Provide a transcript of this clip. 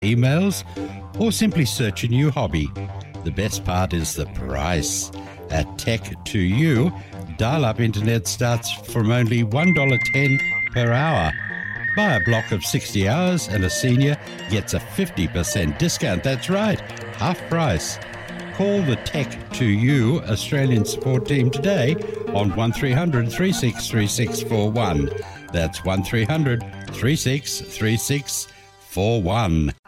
emails, or simply search a new hobby. The best part is the price. At Tech2U, dial-up internet starts from only $1.10 per hour. Buy a block of 60 hours and a senior gets a 50% discount. That's right, half price. Call the Tech2U Australian support team today on 1300 363641. That's 1300 363641.